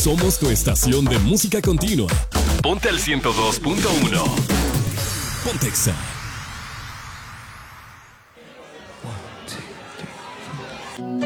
Somos tu estación de música continua. Ponte al 102.1. Pontexa.